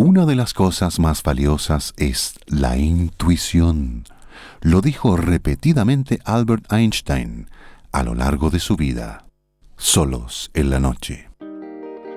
Una de las cosas más valiosas es la intuición. Lo dijo repetidamente Albert Einstein a lo largo de su vida. Solos en la noche.